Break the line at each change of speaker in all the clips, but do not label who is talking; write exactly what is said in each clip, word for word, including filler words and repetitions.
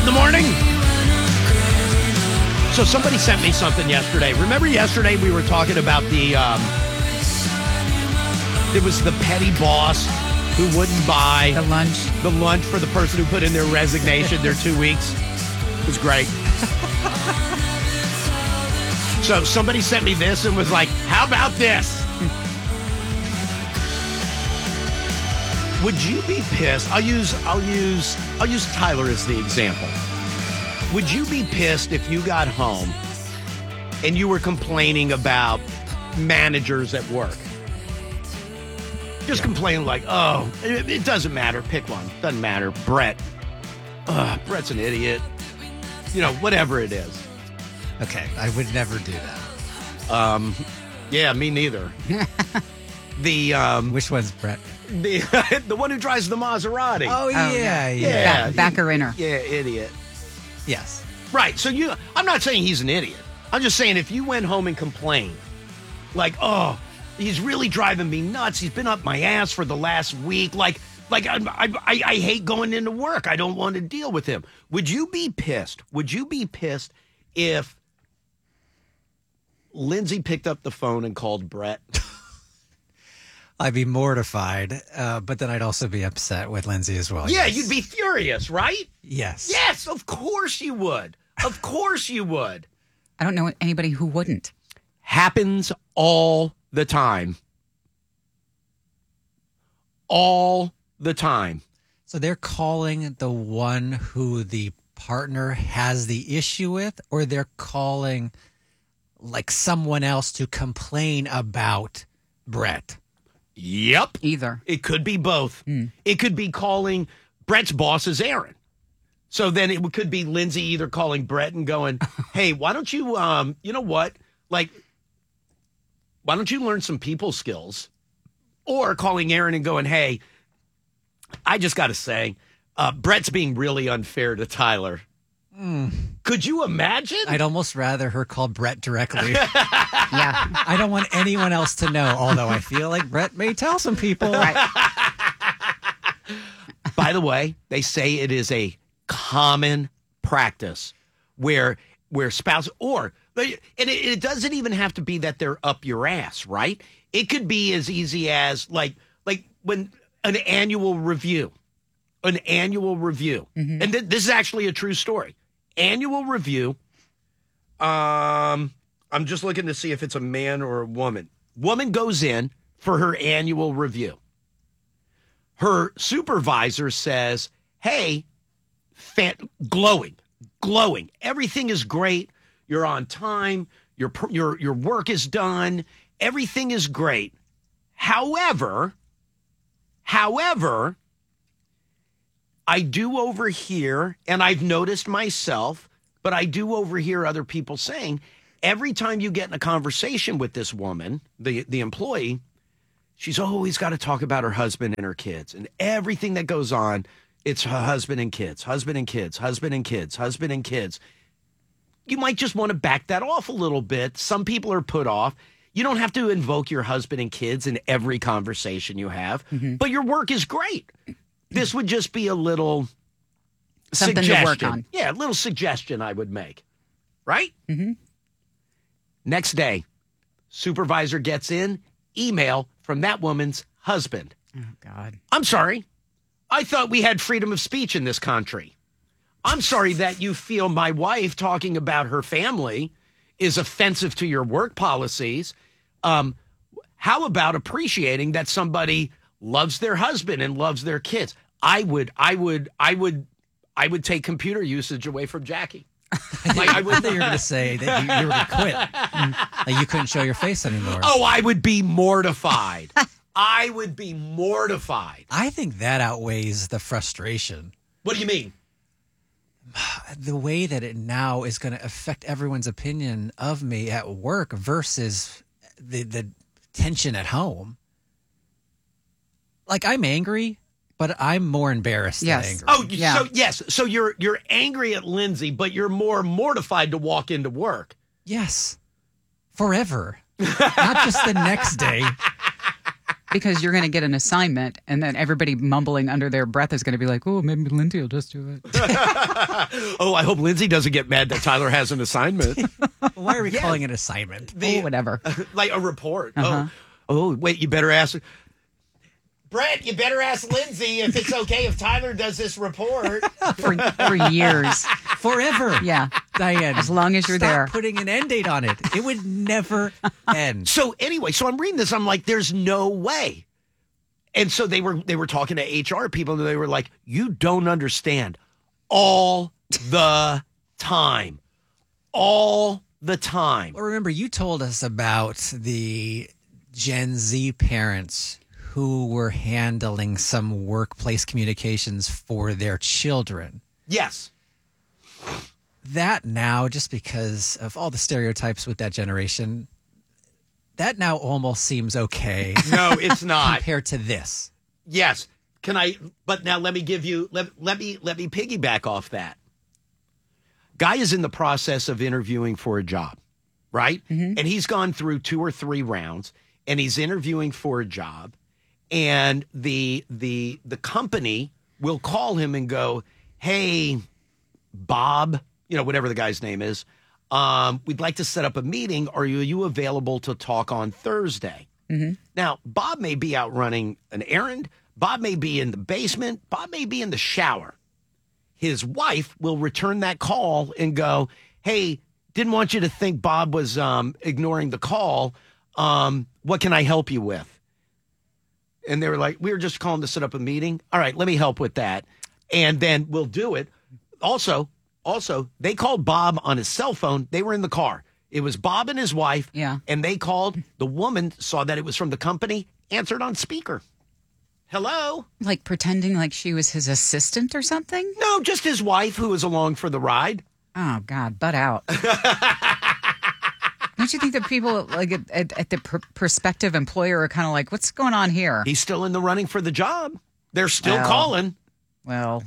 in the morning. So somebody sent me something yesterday. Remember yesterday we were talking about the, um, it was the petty boss who wouldn't buy
The lunch.
the lunch for the person who put in their resignation, their two weeks. It was great. So somebody sent me this and was like, how about this? Would you be pissed? I'll use I'll use I'll use Tyler as the example. Would you be pissed if you got home and you were complaining about managers at work? Just yeah. complaining like, oh, it, it doesn't matter. Pick one. Doesn't matter. Brett. Ugh, Brett's an idiot. You know, whatever it is.
Okay, I would never do that.
Um, yeah, me neither. the um,
Which one's Brett?
The the one who drives the Maserati.
Oh, yeah,
oh, yeah.
yeah.
yeah.
Back, backer inner.
Yeah, idiot.
Yes.
Right. So you, I'm not saying he's an idiot. I'm just saying if you went home and complained, like, oh, he's really driving me nuts. He's been up my ass for the last week. Like, like I, I, I hate going into work. I don't want to deal with him. Would you be pissed? Would you be pissed if Lindsay picked up the phone and called Brett?
I'd be mortified, uh, but then I'd also be upset with Lindsay as well.
Yeah,
yes.
you'd be furious, right?
Yes.
Yes, of course you would. Of course you would.
I don't know anybody who wouldn't.
Happens all the time. All the time.
So they're calling the one who the partner has the issue with, or they're calling like someone else to complain about Brett?
Yep.
Either.
It could be both. Mm. It could be calling Brett's boss is Aaron. So then it could be Lindsay either calling Brett and going, hey, why don't you, um, you know what? Like, why don't you learn some people skills? Or calling Aaron and going, hey, I just got to say, uh, Brett's being really unfair to Tyler. Mm. Could you imagine?
I'd almost rather her call Brett directly.
Yeah.
I don't want anyone else to know, although I feel like Brett may tell some people.
Right.
By the way, they say it is a common practice where where spouse or and it, it doesn't even have to be that they're up your ass, right? It could be as easy as like like when an annual review, an annual review, mm-hmm. and th- this is actually a true story. Annual review. Um, I'm just looking to see if it's a man or a woman. Woman goes in for her annual review. Her supervisor says, hey, fan- glowing, glowing. Everything is great. You're on time. Your, your, your work is done. Everything is great. However, however, I do overhear, and I've noticed myself, but I do overhear other people saying, every time you get in a conversation with this woman, the, the employee, she's always got to talk about her husband and her kids. And everything that goes on, it's her husband and kids, husband and kids, husband and kids, husband and kids. You might just want to back that off a little bit. Some people are put off. You don't have to invoke your husband and kids in every conversation you have, mm-hmm. but your work is great. This would just be a little
something
suggestion.
to work on.
Yeah, a little suggestion I would make. Right? Mm-hmm. Next day, supervisor gets in, email from that woman's husband.
Oh, God.
I'm sorry. I thought we had freedom of speech in this country. I'm sorry that you feel my wife talking about her family is offensive to your work policies. Um, how about appreciating that somebody loves their husband and loves their kids? I would, I would, I would, I would take computer usage away from Jackie.
Like, I thought you were going to say that you, you were going to quit. Like you couldn't show your face anymore.
Oh, I would be mortified. I would be mortified.
I think that outweighs the frustration.
What do you mean?
The way that it now is going to affect everyone's opinion of me at work versus the the tension at home. Like I'm angry, but I'm more embarrassed
yes.
than angry.
Oh,
yeah.
so yes. So you're you're angry at Lindsay, but you're more mortified to walk into work.
Yes. Forever. Not just the next day.
because you're going to get an assignment, and then everybody mumbling under their breath is going to be like, "Oh, maybe Lindsay will just do it."
Oh, I hope Lindsay doesn't get mad that Tyler has an assignment.
Why are we
Yeah.
calling it assignment?
oh, whatever.
Like a report.
Uh-huh.
Oh, oh, wait, you better ask. Brett, you better ask Lindsay if it's okay if Tyler does this report.
For for years,
Forever.
yeah.
Diane.
As long as you're
stop
there.
putting an end date on it. It would never end.
So anyway, so I'm reading this. I'm like, there's no way. And so they were they were talking to H R people, and they were like, you don't understand. All the time. All the time.
Well, remember, you told us about the Gen Z parents who were handling some workplace communications for their children.
Yes.
That now, just because of all the stereotypes with that generation, that now almost seems okay
No, it's not.
compared to this.
Yes. Can I but now let me give you let, let me let me piggyback off that. Guy is in the process of interviewing for a job, right? And he's gone through two or three rounds, and he's interviewing for a job, and the the the company will call him and go, "Hey, Bob, you know, whatever the guy's name is, um, we'd like to set up a meeting. Are you, are you available to talk on Thursday?" Now, Bob may be out running an errand. Bob may be in the basement. Bob may be in the shower. His wife will return that call and go, "Hey, didn't want you to think Bob was um, ignoring the call. Um, what can I help you with?" And they were like, "We were just calling to set up a meeting." "All right, let me help with that." And then we'll do it. Also, also, they called Bob on his cell phone. They were in the car. It was Bob and his wife.
Yeah.
And they called. The woman saw that it was from the company, answered on speaker. "Hello?"
Like pretending like she was his assistant or something.
No, just his wife who was along for the ride.
Oh God, butt out. Don't you think that people like at, at, at the pr- prospective employer are kind of like, what's going on here?
He's still in the running for the job. They're still
Well.
calling.
Well,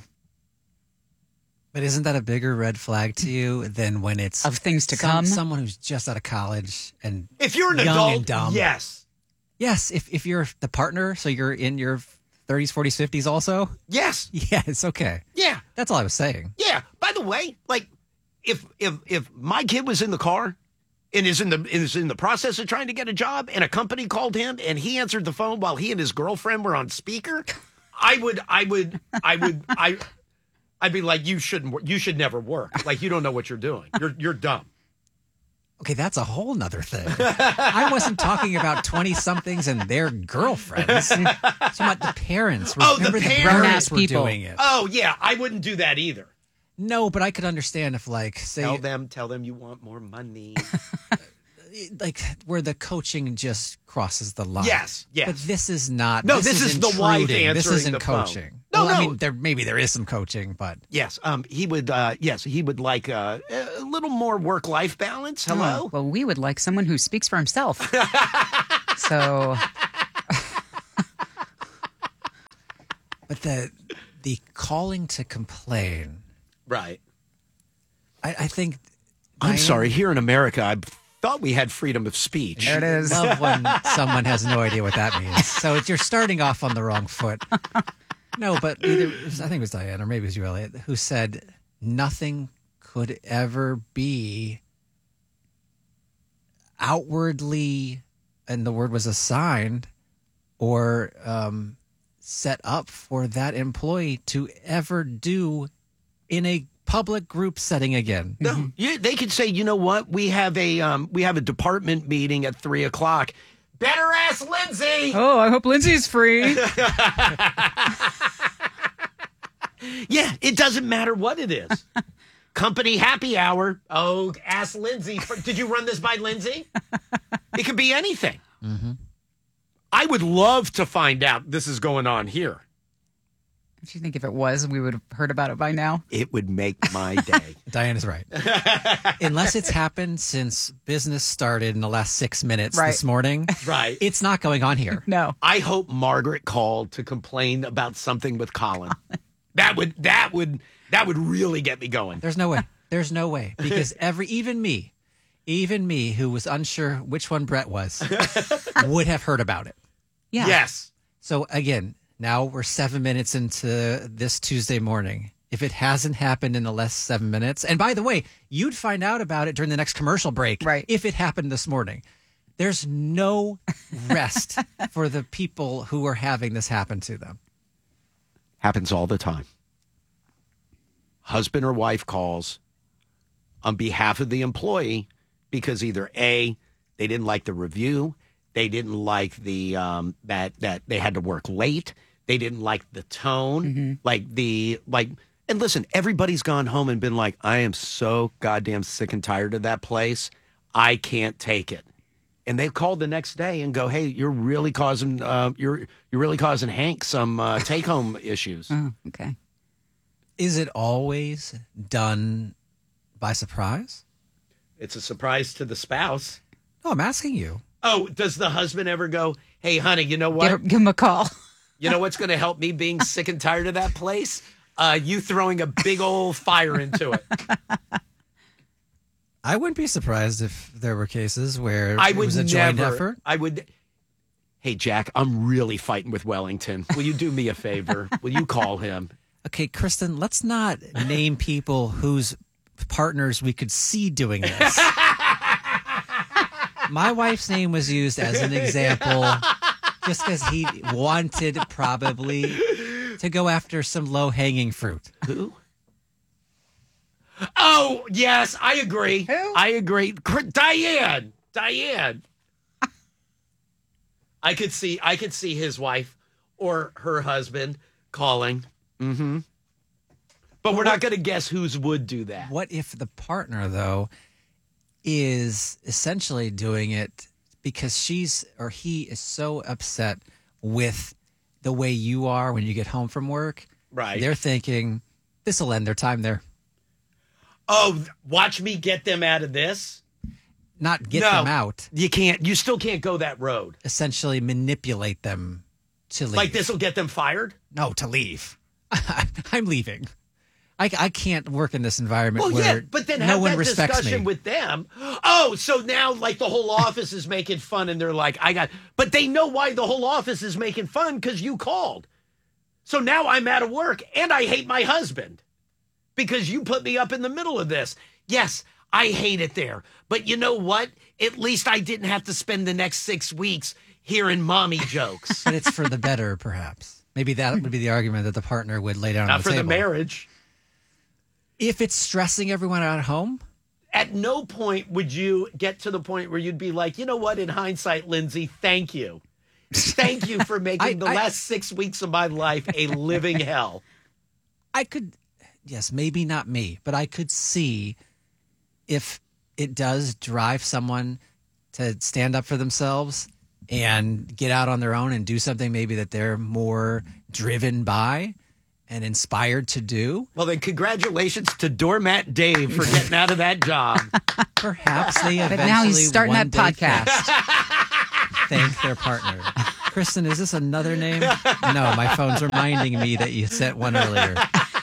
But isn't that a bigger red flag to you than when it's
of things to
some-
come.
someone who's just out of college and
If you're an
young
adult,
and dumb?
yes.
Yes, if if you're the partner, so you're in your thirties, forties, fifties also,
Yes.
yeah, it's okay.
Yeah.
That's all I was saying.
Yeah. By the way, like if if if my kid was in the car and is in the is in the process of trying to get a job, and a company called him and he answered the phone while he and his girlfriend were on speaker, I would I would I would I I'd be like, you shouldn't wor- you should never work. Like, you don't know what you're doing. You're you're dumb.
Okay, that's a whole nother thing. I wasn't talking about twenty-somethings and their girlfriends. I'm talking about the parents.
Oh, the
Remember
parents.
parents were
People.
doing it.
Oh yeah, I wouldn't do that either.
No, but I could understand if, like, say,
Tell them, tell them you want more money.
like, where the coaching just crosses the line.
Yes, yes.
But this is not.
No, this is the wife
intruding. This
answering
isn't
the phone.
coaching.
No,
well, I
no.
mean, there maybe there is some coaching, but
Yes, um, he would. Uh, yes, he would like uh, a little more work-life balance. Hello.
Well, we would like someone who speaks for himself. So
but the the calling to complain.
Right.
I, I think.
I'm
Diane,
sorry. Here in America, I thought we had freedom of speech.
there it is.
Love when someone has no idea what that means. So it's, you're starting off on the wrong foot. No, but either I think it was Diane or maybe it was you, Elliot, who said nothing could ever be outwardly, and the word was assigned or um, set up for that employee to ever do in a public group setting again.
No, you, they could say, you know what? We have a um, we have a department meeting at three o'clock. Better ask Lindsay.
Oh, I hope Lindsay's free.
Yeah, it doesn't matter what it is. Company happy hour. Oh, ask Lindsay. Did you run this by Lindsay? It could be anything.
Mm-hmm.
I would love to find out this is going on here.
Don't you think if it was, we would have heard about it by now?
It would make my day.
Diane is right. Unless it's happened since business started in the last six minutes
Right.
this morning,
Right.
it's not going on here.
No.
I hope Margaret called to complain about something with Colin. That would that would that would really get me going.
There's no way. There's no way. Because every, even me, even me who was unsure which one Brett was, would have heard about it.
Yeah.
Yes.
So again, now we're seven minutes into this Tuesday morning. If it hasn't happened in the last seven minutes, and by the way, you'd find out about it during the next commercial break,
Right.
if it happened this morning. There's no rest for the people who are having this happen to them.
Happens all the time. Husband or wife calls on behalf of the employee because either A, they didn't like the review, they didn't like the um, that that they had to work late, they didn't like the tone,
Mm-hmm.
like the like. And listen, everybody's gone home and been like, I am so goddamn sick and tired of that place. I can't take it. And they called the next day and go, hey, you're really causing uh, you're you're really causing Hank some uh, take home issues.
Oh, okay.
Is it always done by surprise?
It's a surprise to the spouse.
No, I'm asking you.
Oh, does the husband ever go, hey, honey, you know
Give,
what?
her- give him a call.
You know what's going to help me being sick and tired of that place? Uh, you throwing a big old fire into it.
I wouldn't be surprised if there were cases where
I
it
would
was a joint
never.
effort.
I would. Hey, Jack, I'm really fighting with Wellington. Will you do me a favor? Will you call him?
Okay, Kristen, let's not name people whose partners we could see doing this. My wife's name was used as an example just because he wanted probably to go after some low-hanging fruit.
Who? Oh, yes, I agree.
Who?
I agree. Cr- Diane. Diane. I could see I could see his wife or her husband calling. Mm-hmm. But we're not going to guess whose would do that.
What if the partner, though, is essentially doing it because she's or he is so upset with the way you are when you get home from work?
Right.
They're thinking, this will end their time there.
Oh, watch me get them out of this?
Not get
No.
them out,
You can't. You still can't go that road.
essentially manipulate them to leave.
Like this will get them fired?
No, to leave. I'm leaving. I, I can't work in this environment
Well,
where
yeah, but then
no
have
one
that
respects
discussion
me.
with them. Oh, so now like the whole office is making fun and they're like, I got, but they know why the whole office is making fun because you called. So now I'm out of work and I hate my husband because you put me up in the middle of this. Yes, I hate it there. But you know what? At least I didn't have to spend the next six weeks hearing mommy jokes.
But it's for the better, perhaps. Maybe that would be the argument that the partner would lay down on
Not
the
for the
table.
marriage.
If it's stressing everyone out at home,
At no point would you get to the point where you'd be like, you know what, in hindsight, Lindsay, thank you. Thank you for making
I-
the
I-
last six weeks of my life a living hell.
I could, yes, maybe not me, but I could see if it does drive someone to stand up for themselves and get out on their own and do something maybe that they're more driven by and inspired to do.
Well, then congratulations to Doormat Dave for getting out of that job.
Perhaps they
But
eventually
now he's starting
one
that
day
podcast.
thank their partner. Kristen, is this another name? No, my phone's reminding me that you sent one earlier.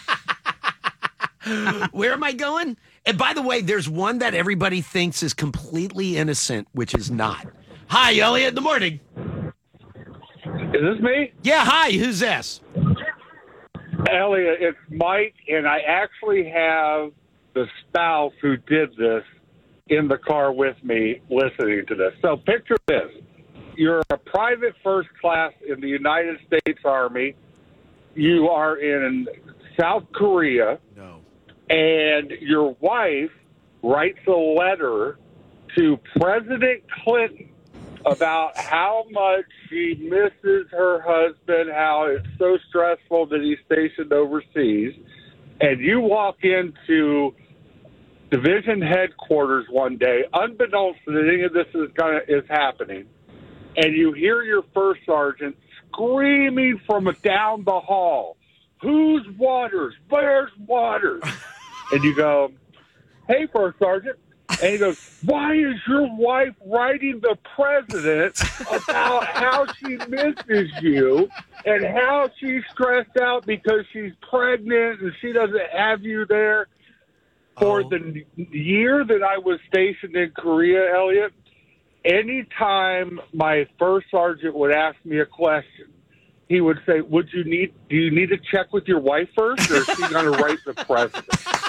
Where am I going? And by the way, there's one that everybody thinks is completely innocent, which is not. Hi, Elliot, in the morning.
Is this me?
Yeah, hi, who's this?
Elliot, it's Mike, and I actually have the spouse who did this in the car with me listening to this. So picture this. You're a private first class in the United States Army. You are in South Korea,
No.
and your wife writes a letter to President Clinton about how much she misses her husband, how it's so stressful that he's stationed overseas. And you walk into division headquarters one day, unbeknownst that any of this is gonna is happening, and you hear your first sergeant screaming from down the hall, "Who's Waters? Where's Waters?" And you go, "Hey, first sergeant." And he goes, "Why is your wife writing the president about how she misses you and how she's stressed out because she's pregnant and she doesn't have you there?" For
Oh.
the year that I was stationed in Korea, Elliot, anytime my first sergeant would ask me a question, he would say, "Would you need? Do you need to check with your wife first, or is she going to write the president?"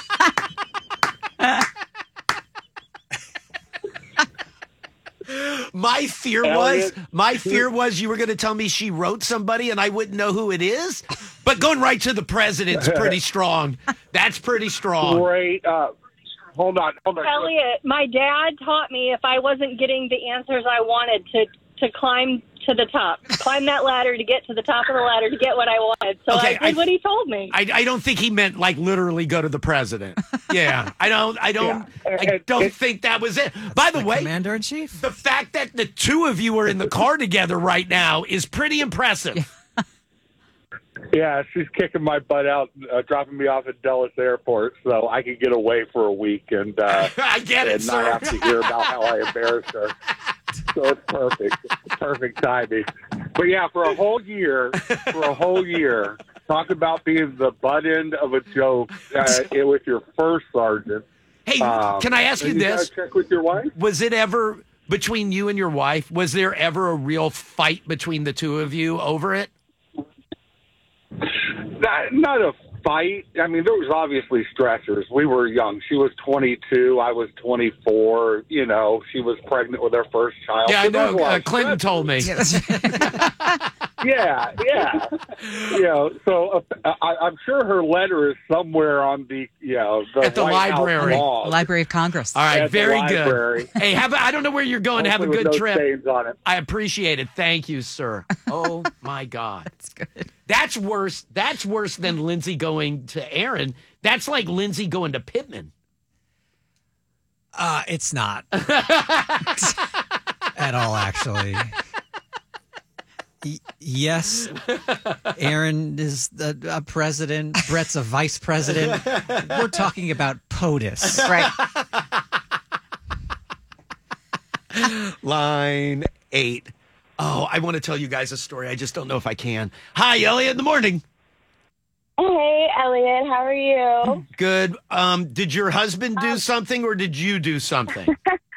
My fear was,
Elliot.
my fear was you were going to tell me she wrote somebody and I wouldn't know who it is. But going right to the president's pretty strong. That's pretty strong.
Great. Uh, hold on. Hold on.
Elliot, my dad taught me if I wasn't getting the answers I wanted to to climb to the top, climb that ladder to get to the top of the ladder to get what I wanted. So
Okay,
I did
I-
what he told me.
I, I don't think he meant like literally go to the president. Yeah, I don't. I don't.
Yeah.
I don't
It-
think that was it. By the, way,
Commander in Chief.
the fact that the two of you are in the car together right now is pretty impressive.
Yeah, she's kicking my butt out, uh, dropping me off at Dulles Airport, so I can get away for a week and uh,
I get it,
and
sir.
not have to hear about how I embarrassed her. So it's perfect, It's perfect timing. But yeah, for a whole year, for a whole year, talk about being the butt end of a joke uh, with your first sergeant.
Hey,
Um,
can I ask you
and you
this?
gotta check with your wife.
Was it ever between you and your wife? Was there ever a real fight between the two of you over it?
Not, not a fight. I mean, there was obviously stressors. We were young. She was twenty-two. I was twenty-four. You know, she was pregnant with her first child.
Yeah, I
So there was
know.
a lot
Uh,
of
Clinton
stressors.
told me.
Yeah, that's
Yeah, yeah. you know, so uh, I, I'm sure her letter is somewhere on the, you know, the
At the
White House
library.
log.
Library of Congress.
All right,
At the
very
library.
good. Hey, have a, I don't know where you're going. Have a
Hopefully
good
with no
trip.
stains on it.
I appreciate it. Thank you, sir. Oh my God.
That's good.
That's worse. That's worse than Lindsay going to Aaron. That's like Lindsay going to Pittman.
Uh, it's not at all, actually. Y- yes, Aaron is the, a president. Brett's a vice president. We're talking about POTUS.
Right.
Line eight. Oh, I want to tell you guys a story. I just don't know if I can. Hi, Elliot. In the morning.
Hey, Elliot, how are you?
Good. Um, did your husband do something or did you do something?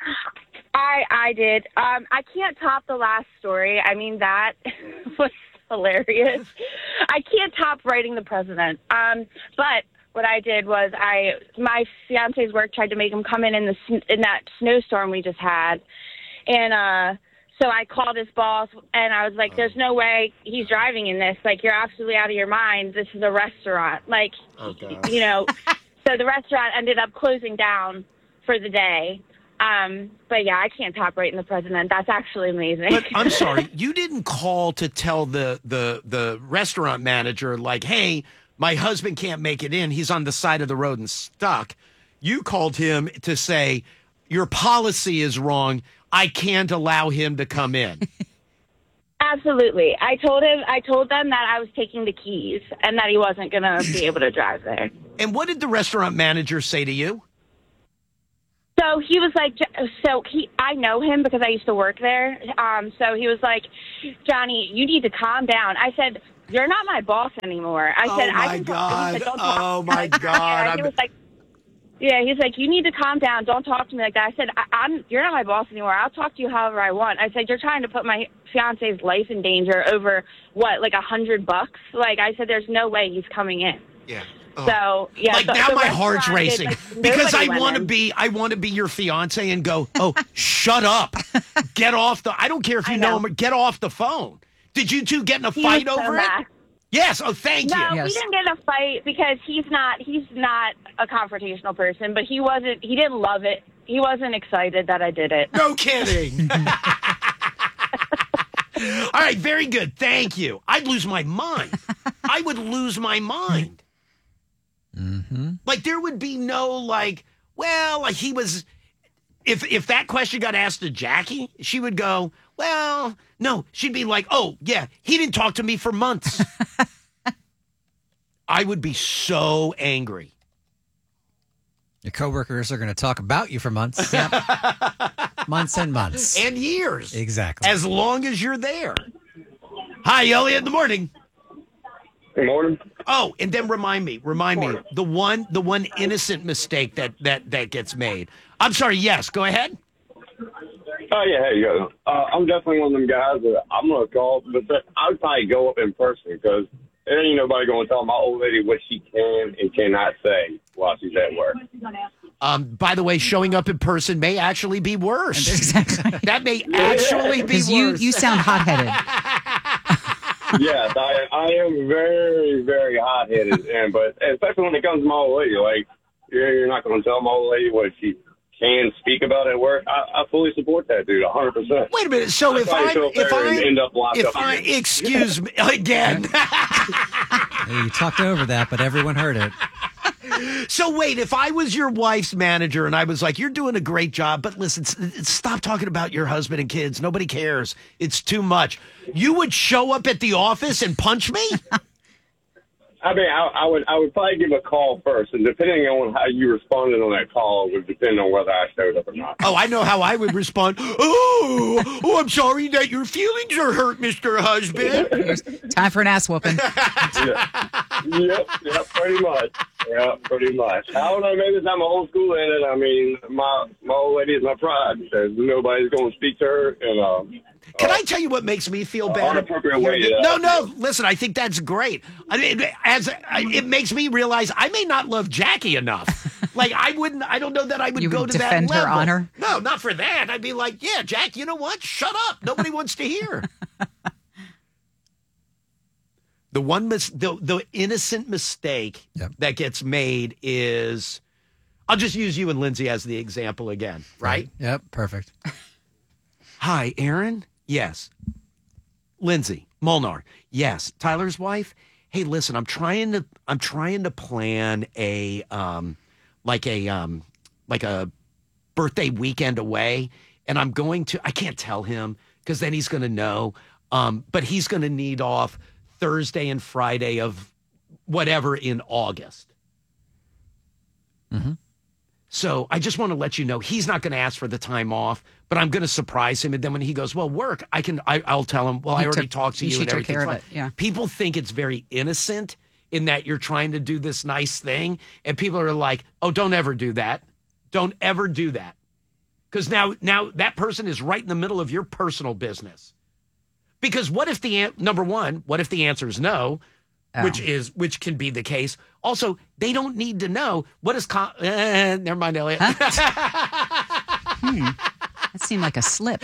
I I did. Um, I can't top the last story. I mean, that was hilarious. I can't top writing the president. Um, but what I did was I my fiance's work tried to make him come in in the sn- in that snowstorm we just had, and uh. So I called his boss, and I was like, there's no way he's driving in this. Like, you're absolutely out of your mind. This is a restaurant. Like,
Oh, God.
you know. So the restaurant ended up closing down for the day. Um, but, yeah, I can't top rating the president. That's actually amazing.
But I'm sorry, you didn't call to tell the, the, the restaurant manager, like, hey, my husband can't make it in. He's on the side of the road and stuck. You called him to say, your policy is wrong. I can't allow him to come in.
Absolutely. I told him, I told them that I was taking the keys and that he wasn't going to be able to drive there.
And what did the restaurant manager say to you?
So he was like, so he, I know him because I used to work there. Um, so he was like, Johnny, you need to calm down. I said, you're not my boss anymore. I
Oh,
said,
my
I can talk. He said,
God.
"Don't talk."
Oh, my God.
Yeah, he
I'm-
was like, yeah, he's like, you need to calm down. Don't talk to me like that. I said, I, I'm, you're not my boss anymore. I'll talk to you however I want. I said, you're trying to put my fiance's life in danger over what, like a hundred bucks? Like I said, there's no way he's coming in.
Yeah.
So yeah,
Like
the-
now
the
my heart's
restaurant did,
racing
like,
because I
nobody went
want to
in.
be I want to be your fiance and go, "Oh, shut up. Get off the I don't care if you
I
know
know.
him, get off the phone." Did you two get in a
He
fight
was so
over
mad.
it? Yes. Oh, thank
No,
you.
Yes.
we didn't get in a fight because he's not he's not a confrontational person, but he wasn't he didn't love it. He wasn't excited that I did it.
No kidding. All right, very good. Thank you. I'd lose my mind. I would lose my mind.
Mm-hmm.
Like there would be no like, well, like he was if if that question got asked to Jackie, she would go, well, no. She'd be like, oh, yeah, he didn't talk to me for months. I would be so angry.
Your coworkers are going to talk about you for months. Months and months.
And years.
Exactly.
As long as you're there. Hi, Elliot in the morning.
Good morning.
Oh, and then remind me, remind me, the one the one innocent mistake that that that gets made. I'm sorry, yes, go ahead.
Oh, yeah, there you go. Uh, I'm definitely one of them guys that I'm going to call, but that, I would probably go up in person because there ain't nobody going to tell my old lady what she can and cannot say while she's at work.
Um, by the way, showing up in person may actually be worse.
Exactly.
That may actually be worse.
Because you, you sound hot-headed.
Yes, I, I am very, very hot-headed, and but especially when it comes to my old lady, like, you're, you're not going to tell my old lady what she can speak about at work. I, I fully support that, dude, one hundred percent.
Wait a minute. So
I'd
if
probably
I
show up
if
there and
I
end up locked
if
up
I
again.
excuse me again.
Hey, you talked over that, but everyone heard it.
So wait, if I was your wife's manager and I was like, "You're doing a great job, but listen, s- stop talking about your husband and kids. Nobody cares. It's too much." You would show up at the office and punch me?
I mean, I, I would I would probably give a call first, and depending on how you responded on that call would depend on whether I showed up or not.
Oh, I know how I would respond. Oh, oh, I'm sorry that your feelings are hurt, Mister Husband.
Here's time for an ass whooping.
Yeah. Yep, yep, pretty much. Yeah, pretty much. I don't know, maybe I'm old school in it. I mean, my my old lady is my pride. So nobody's going to speak to her, and um,
Can I tell you what makes me feel
Uh,
bad?
inappropriate way to-
No, no. Listen, I think that's great. I mean, as it makes me realize I may not love Jackie enough. Like I wouldn't. I don't know that I would
You
go
would
to that
defend her
level.
honor?
No, not for that. I'd be like, yeah, Jack. You know what? Shut up. Nobody wants to hear. The one mis- the the innocent mistake
Yep.
that gets made is, I'll just use you and Lindsay as the example again, right?
Yep, perfect.
Hi, Aaron. Yes. Lindsay Molnar. Yes. Tyler's wife. Hey, listen, I'm trying to I'm trying to plan a um like a um like a birthday weekend away, and I'm going to I can't tell him because then he's going to know. Um, but he's going to need off Thursday and Friday of whatever in August.
Mm-hmm.
So I just want to let you know he's not going to ask for the time off, but I'm going to surprise him. And then when he goes, well, work, I can, I, I'll tell him, well, I
You
already
took-
talked to
you
you,
should
and
take
everything's
care of
fine.
it, yeah.
People think it's very innocent in that you're trying to do this nice thing. And people are like, oh, don't ever do that. Don't ever do that. Because now, now that person is right in the middle of your personal business. Because what if the, an- number one, what if the answer is no?
Oh.
Which is which can be the case. Also, they don't need to know what is. Con- eh, never mind, Elliot.
Hmm. That seemed like a slip.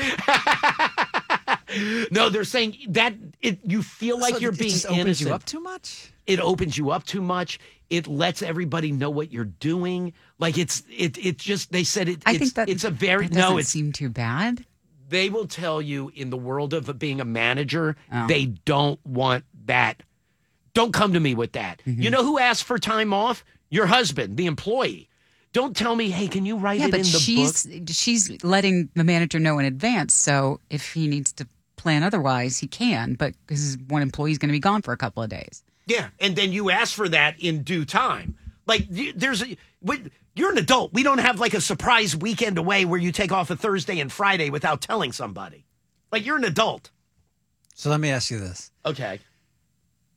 No, they're saying that it. You feel like
So
you're
it
being
just opens
innocent.
you up too much?
It opens you up too much. It lets everybody know what you're doing. Like it's it. It just they said it.
I
it's,
think that
it's a very
that doesn't
no. It's
seem too bad.
they will tell you in the world of being a manager,
Oh.
they don't want that. Don't come to me with that.
Mm-hmm.
You know who asked for time off? Your husband, the employee. Don't tell me, hey, can you write
Yeah,
it
but
in the
she's
book?
she's letting the manager know in advance. So if he needs to plan otherwise, he can. But because one employee's going to be gone for a couple of days.
Yeah, and then you ask for that in due time. Like you- there's a, we- you're an adult. We don't have like a surprise weekend away where you take off a Thursday and Friday without telling somebody. Like you're an adult.
So let me ask you this.
Okay.